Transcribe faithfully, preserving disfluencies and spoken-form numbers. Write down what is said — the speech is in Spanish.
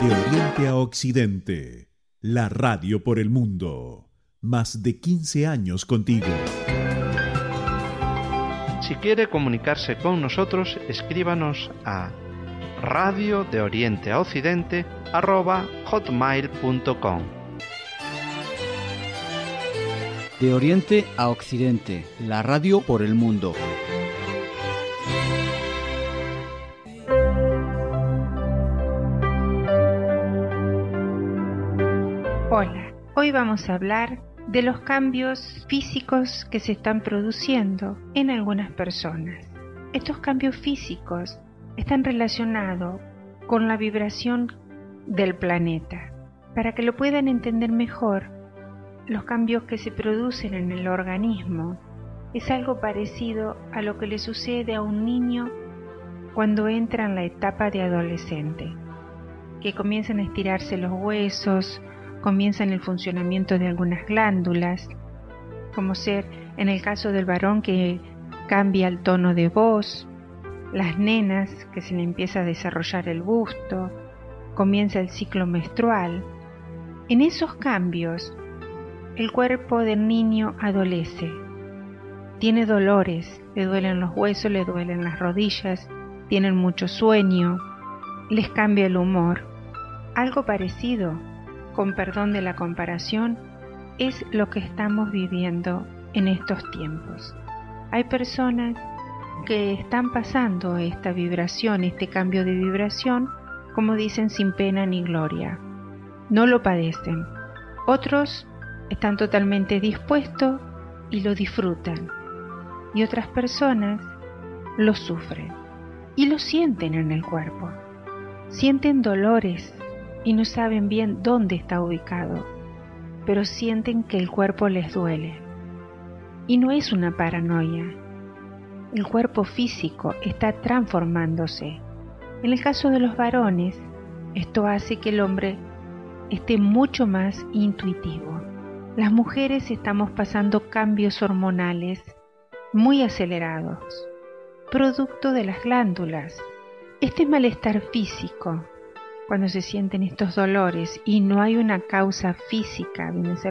De Oriente a Occidente, la radio por el mundo. Más de quince años contigo. Si quiere comunicarse con nosotros, escríbanos a radio de oriente a occidente arroba hotmail punto com. De Oriente a Occidente, la radio por el mundo. Hola, hoy vamos a hablar de los cambios físicos que se están produciendo en algunas personas. Estos cambios físicos están relacionados con la vibración del planeta. Para que lo puedan entender mejor, los cambios que se producen en el organismo es algo parecido a lo que le sucede a un niño cuando entra en la etapa de adolescente, que comienzan a estirarse los huesos, comienzan el funcionamiento de algunas glándulas, como ser en el caso del varón que cambia el tono de voz, las nenas que se le empieza a desarrollar el busto, comienza el ciclo menstrual. En esos cambios, el cuerpo del niño adolece, tiene dolores, le duelen los huesos, le duelen las rodillas, tienen mucho sueño, les cambia el humor. Algo parecido, con perdón de la comparación, es lo que estamos viviendo en estos tiempos. Hay personas que están pasando esta vibración, este cambio de vibración, como dicen, sin pena ni gloria. No lo padecen. Otros están totalmente dispuestos y lo disfrutan. Y otras personas lo sufren y lo sienten en el cuerpo. Sienten dolores y no saben bien dónde está ubicado, pero sienten que el cuerpo les duele. Y no es una paranoia. El cuerpo físico está transformándose. En el caso de los varones, esto hace que el hombre esté mucho más intuitivo. Las mujeres estamos pasando cambios hormonales muy acelerados, producto de las glándulas. Este malestar físico, cuando se sienten estos dolores y no hay una causa física, viene a ser